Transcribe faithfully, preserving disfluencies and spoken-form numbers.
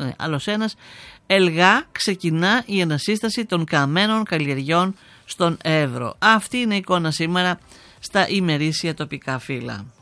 άλλος ένας. Ελγά ξεκινά η ανασύσταση των καμένων καλλιεργιών στον Εύρο. Αυτή είναι η εικόνα σήμερα στα ημερήσια τοπικά φύλλα.